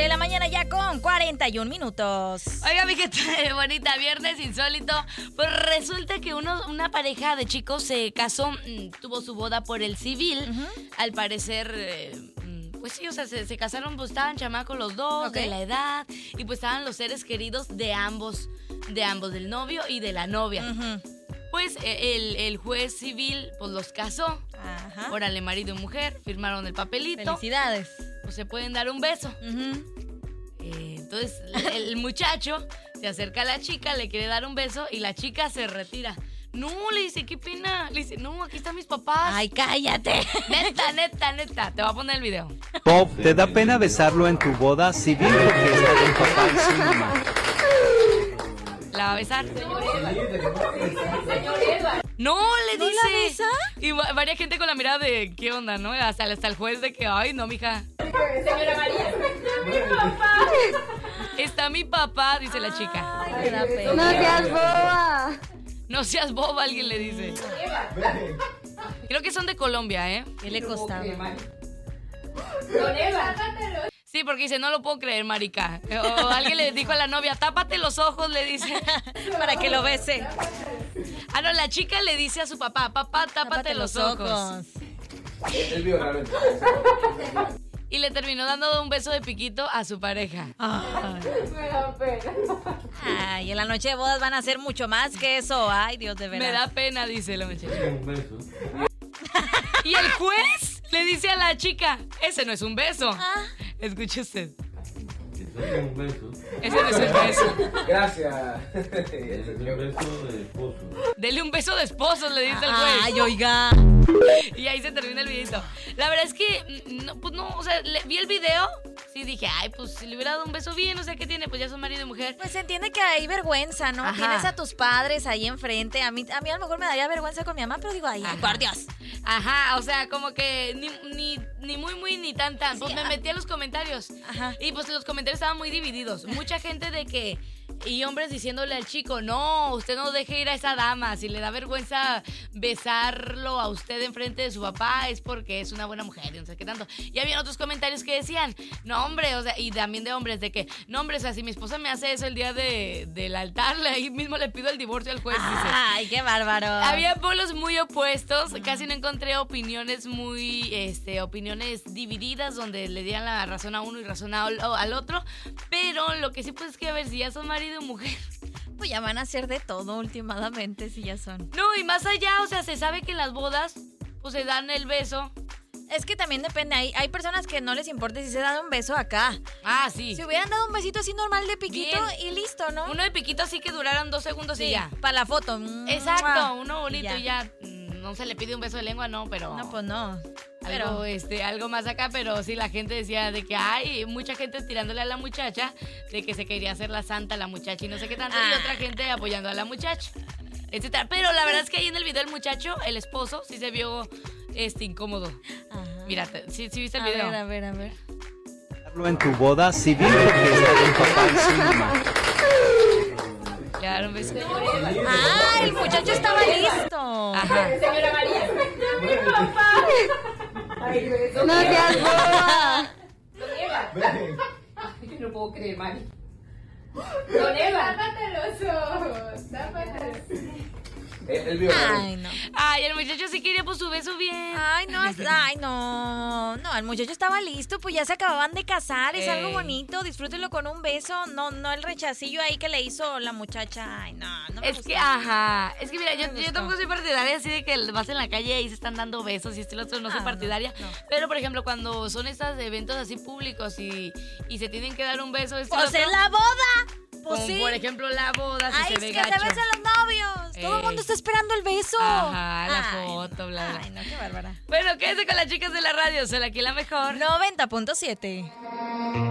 11 de la mañana ya con 41 minutos. Oiga, mi gente bonita, viernes insólito. Pues resulta que una pareja de chicos se casó, tuvo su boda por el civil. Al parecer, pues sí, o sea, se casaron, pues estaban chamacos los dos, de la edad. Y pues estaban los seres queridos de ambos, del novio y de la novia. Pues el juez civil pues los casó. Órale, marido y mujer, firmaron el papelito. Felicidades. Pues se pueden dar un beso. Entonces el muchacho se acerca a la chica, le quiere dar un beso y la chica se retira. No, le dice, qué pena. Le dice, no, aquí están mis papás. Ay, cállate. Neta. Te voy a poner el video. Bob, ¿te da pena besarlo en tu boda civil porque está tu papá y su mamá? ¿La va a besar? No, le dice. ¿No la besa? Y varia gente con la mirada de, ¿qué onda, no? Hasta el juez de que, ay, no, mija. Señora María, mi papá. Está mi papá, dice la chica. Ay, da pena. No seas boba. No seas boba, alguien le dice. Creo que son de Colombia, ¿eh? ¿Qué le costaba? Don Eva. Sí, porque dice, no lo puedo creer, marica. O alguien le dijo a la novia, tápate los ojos, le dice. Para que lo bese. Ah, no, la chica le dice a su papá, papá, tápate los ojos. Él vio realmente. Y le terminó dando un beso de piquito a su pareja. Me da pena. Ay, en la noche de bodas van a hacer mucho más que eso. Ay, Dios, de verdad. Me da pena, dice la muchacha. Y el juez le dice a la chica, ese no es un beso. Escuche usted. Ese no es un beso. Gracias. Dele un beso de esposo, le dice el juez. Ay, oiga. Y ahí se termina el videito. La verdad es que, no, pues no, o sea, vi el video, sí dije, ay, pues si le hubiera dado un beso bien, o sea, ¿qué tiene? Pues ya son marido y mujer. Pues se entiende que hay vergüenza, ¿no? Ajá. Tienes a tus padres ahí enfrente. A mí a lo mejor me daría vergüenza con mi mamá, pero digo, ay, por Dios. Ajá, o sea, como que ni muy ni tan. Pues me metí a los comentarios. Ajá. Y pues los comentarios estaban muy divididos. Mucha gente de que, y hombres diciéndole al chico, no, usted no deje ir a esa dama. Si le da vergüenza besarlo a usted enfrente de su papá, es porque es una buena mujer y no sé qué tanto. Y había otros comentarios que decían, no, hombre, o sea, y también de hombres, de que, no, hombre, o sea, si mi esposa me hace eso el día del altar, ahí mismo le pido el divorcio al juez. Dice. Ay, qué bárbaro. Había polos muy opuestos, casi no encontré opiniones opiniones divididas donde le dieran la razón a uno y razón al otro, pero lo que sí pues es que a ver si ya son marido y mujer. Pues ya van a hacer de todo últimamente, si ya son. No, y más allá, o sea, se sabe que en las bodas pues se dan el beso. Es que también depende, hay personas que no les importa si se dan un beso acá. Ah, sí. Si hubieran dado un besito así normal de piquito Bien. y listo, ¿no? Uno de piquito así que duraran 2 segundos y ya. Para la foto. Exacto, uno bonito Y y ya. No se le pide un beso de lengua, no, pero... No, pues no. Algo, algo más acá, pero sí la gente decía de que hay mucha gente tirándole a la muchacha, de que se quería hacer la santa la muchacha y no sé qué tanto, y otra gente apoyando a la muchacha, etcétera. Pero la verdad es que ahí en el video el muchacho, el esposo, sí se vio incómodo. Ajá. Mira, sí viste el video. A ver. Besarlo en tu boda civil porque está tu papá y su mamá. Le daron un beso. ¡Ah, el muchacho estaba listo! Ajá. Señora María, mi papá. No seas boba. Don Eva. Ay, no puedo creer, Mari. Don Eva. Tápate los ojos. Él vio Ay, no. Ay, el muchacho sí quería pues su beso bien. Ay, no. No, el muchacho estaba listo, pues ya se acababan de casar, es algo bonito, disfrútenlo con un beso, no el rechacillo ahí que le hizo la muchacha. Ay, no me Es gustó. que, ajá, es que mira, No me yo gustó. tampoco soy partidaria así de que vas en la calle y se están dando besos y esto y lo otro, no soy Ah, partidaria. no. Pero, por ejemplo, cuando son estos eventos así públicos y se tienen que dar un beso, esto y lo Pues otro, en la boda. Pues como sí. por ejemplo la boda, si Ay, se es ve que gacho. se besan los novios. Todo el mundo está esperando el beso. Ajá, la Ay, foto, bla, bla. Ay, no, qué bárbara. Bueno, quédense con las chicas de la radio, soy aquí la mejor. 90.7.